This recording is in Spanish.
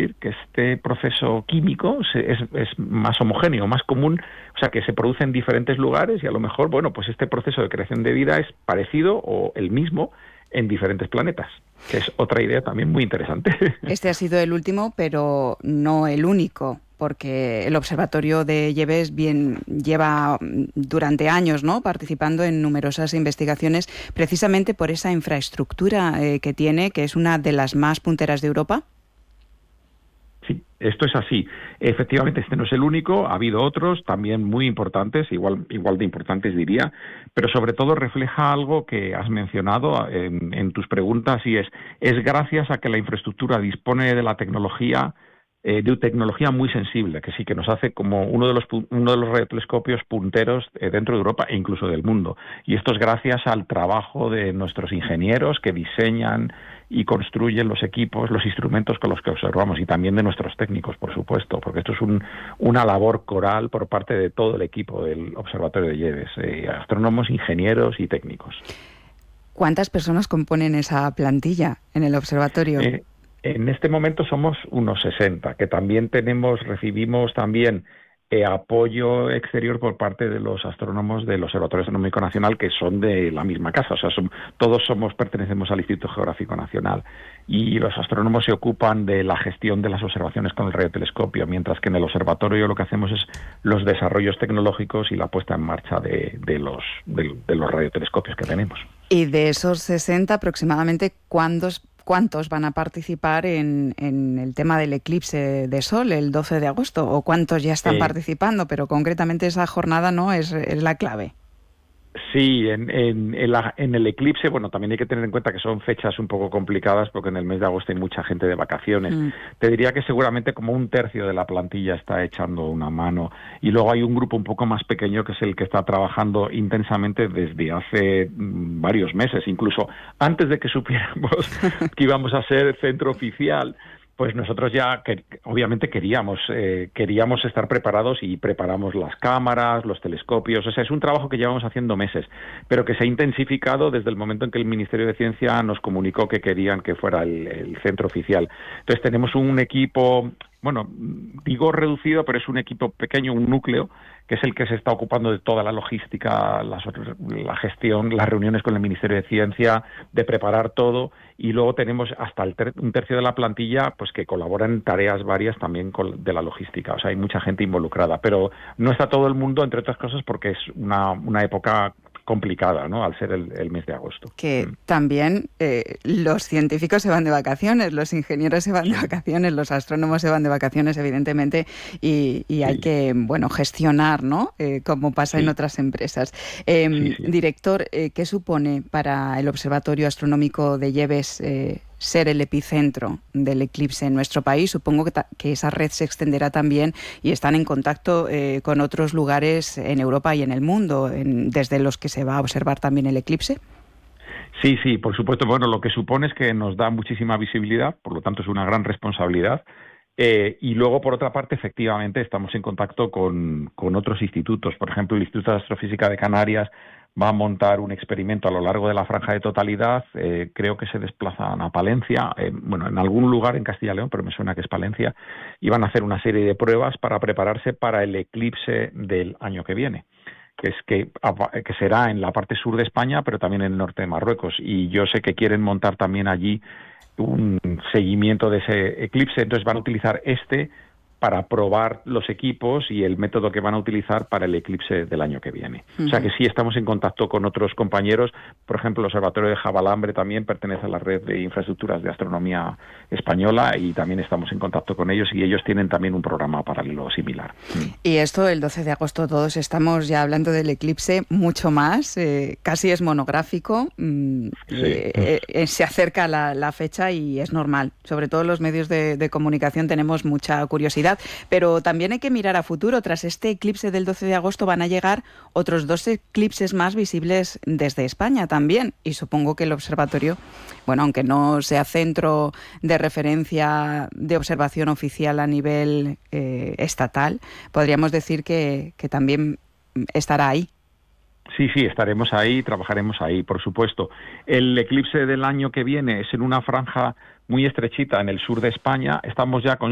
descubrir que este proceso químico es más homogéneo, más común, o sea, que se produce en diferentes lugares y a lo mejor, bueno, pues este proceso de creación de vida es parecido o el mismo en diferentes planetas, que es otra idea también muy interesante. Este ha sido el último, pero no el único, porque el Observatorio de Yebes lleva durante años, ¿no?, participando en numerosas investigaciones, precisamente por esa infraestructura que tiene, que es una de las más punteras de Europa. Sí, esto es así. Efectivamente, este no es el único, ha habido otros también muy importantes, igual de importantes diría, pero sobre todo refleja algo que has mencionado en tus preguntas y es gracias a que la infraestructura dispone de la tecnología, de tecnología muy sensible, que sí que nos hace como uno de los radiotelescopios punteros dentro de Europa e incluso del mundo. Y esto es gracias al trabajo de nuestros ingenieros que diseñan y construyen los equipos, los instrumentos con los que observamos y también de nuestros técnicos, por supuesto, porque esto es una labor coral por parte de todo el equipo del Observatorio de Yebes, astrónomos, ingenieros y técnicos. ¿Cuántas personas componen esa plantilla en el observatorio? En este momento somos unos 60, que también recibimos también apoyo exterior por parte de los astrónomos del Observatorio Astronómico Nacional, que son de la misma casa, o sea, pertenecemos al Instituto Geográfico Nacional, y los astrónomos se ocupan de la gestión de las observaciones con el radiotelescopio, mientras que en el observatorio lo que hacemos es los desarrollos tecnológicos y la puesta en marcha de los radiotelescopios que tenemos. Y de esos 60, aproximadamente, ¿cuántos van a participar en el tema del eclipse de Sol el 12 de agosto? ¿O cuántos ya están participando? Pero concretamente esa jornada no es la clave. Sí, en el eclipse, bueno, también hay que tener en cuenta que son fechas un poco complicadas porque en el mes de agosto hay mucha gente de vacaciones. Te diría que seguramente como un tercio de la plantilla está echando una mano y luego hay un grupo un poco más pequeño que es el que está trabajando intensamente desde hace varios meses, incluso antes de que supiéramos que íbamos a ser centro oficial. Pues nosotros ya, obviamente, queríamos estar preparados y preparamos las cámaras, los telescopios. O sea, es un trabajo que llevamos haciendo meses, pero que se ha intensificado desde el momento en que el Ministerio de Ciencia nos comunicó que querían que fuera el centro oficial. Entonces tenemos un equipo, bueno, digo reducido, pero es un equipo pequeño, un núcleo, que es el que se está ocupando de toda la logística, la gestión, las reuniones con el Ministerio de Ciencia, de preparar todo, y luego tenemos hasta un tercio de la plantilla pues que colabora en tareas varias también de la logística. O sea, hay mucha gente involucrada, pero no está todo el mundo, entre otras cosas, porque es una época complicada, ¿no?, al ser el mes de agosto. Que también los científicos se van de vacaciones, los ingenieros se van de vacaciones, los astrónomos se van de vacaciones, evidentemente, y hay que, bueno, gestionar, ¿no?, como pasa en otras empresas. Director, ¿qué supone para el Observatorio Astronómico de Yebes ser el epicentro del eclipse en nuestro país? Supongo que esa red se extenderá también y están en contacto con otros lugares en Europa y en el mundo, desde los que se va a observar también el eclipse. Sí, por supuesto. Bueno, lo que supone es que nos da muchísima visibilidad, por lo tanto es una gran responsabilidad. Y luego, por otra parte, efectivamente, estamos en contacto con otros institutos. Por ejemplo, el Instituto de Astrofísica de Canarias va a montar un experimento a lo largo de la franja de totalidad. Creo que se desplazan a Palencia, bueno, en algún lugar en Castilla y León, pero me suena que es Palencia, y van a hacer una serie de pruebas para prepararse para el eclipse del año que viene, que será en la parte sur de España, pero también en el norte de Marruecos. Y yo sé que quieren montar también allí un seguimiento de ese eclipse, entonces van a utilizar para probar los equipos y el método que van a utilizar para el eclipse del año que viene. O sea que sí estamos en contacto con otros compañeros. Por ejemplo, el Observatorio de Javalambre también pertenece a la red de infraestructuras de astronomía española y también estamos en contacto con ellos y ellos tienen también un programa paralelo similar. Y esto, el 12 de agosto, todos estamos ya hablando del eclipse mucho más, casi es monográfico, se acerca la fecha y es normal. Sobre todo los medios de comunicación tenemos mucha curiosidad. Pero también hay que mirar a futuro. Tras este eclipse del 12 de agosto van a llegar otros 2 eclipses más visibles desde España también. Y supongo que el observatorio, bueno, aunque no sea centro de referencia de observación oficial a nivel estatal, podríamos decir que también estará ahí. Sí, estaremos ahí, trabajaremos ahí, por supuesto. El eclipse del año que viene es en una franja muy estrechita en el sur de España. Estamos ya con